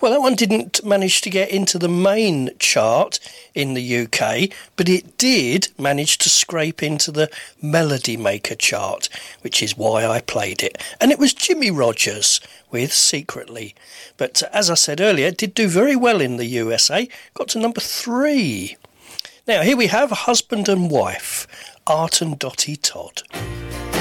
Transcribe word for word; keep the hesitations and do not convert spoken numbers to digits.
Well, that one didn't manage to get into the main chart in the U K, but it did manage to scrape into the Melody Maker chart, which is why I played it. And it was Jimmy Rogers with Secretly. But uh, as I said earlier, it did do very well in the U S A, got to number three. Now, here we have Husband and Wife, Art and Dottie Todd.